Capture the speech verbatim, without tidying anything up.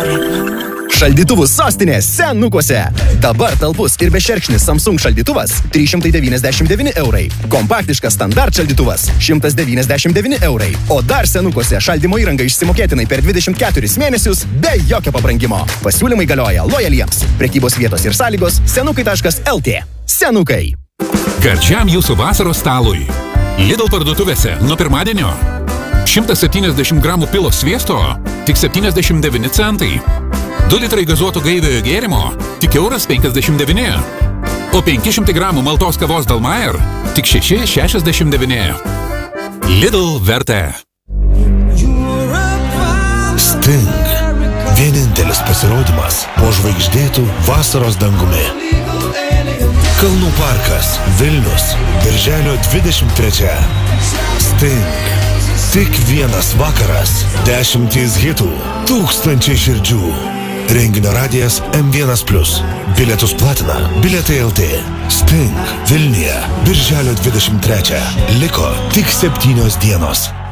Šaldytuvų sostinė Senukuose. Dabar talpus ir bešerkšnis Samsung šaldytuvas trys šimtai devyniasdešimt devyni eurai. Kompaktiškas standart šaldytuvas šimtas devyniasdešimt devyni eurai. O dar Senukuose šaldymo įranga išsimokėtinai per dvidešimt keturis mėnesius be jokio pabrangimo. Pasiūlymai galioja lojaliems. Prekybos vietos ir sąlygos senukai taškas el tė. Senukai. Gardžiam jūsų vasaros stalui. Lidl parduotuvėse nuo pirmadienio. šimtas septyniasdešimt gramų pilo sviesto tik septyniasdešimt devyni centai. du litrai gazuoto gaiviojo gėrimo tik euras penkiasdešimt devyni. O penki šimtai gramų maltos kavos Dalmayer tik šeši šešiasdešimt devyni. Lidl vertė. Sting. Vienintelis pasirodymas po žvaigždėtų vasaros dangumi. Kalnų parkas, Vilnius, birželio dvidešimt trečią. Sting. Tik vienas vakaras, dešimtys hitų, tūkstančiai širdžių. Renginio radijas em vienas plius. Bilietus platina Bilietai el tė. Sting. Vilniuje, birželio dvidešimt trečią. Liko tik septynios dienos.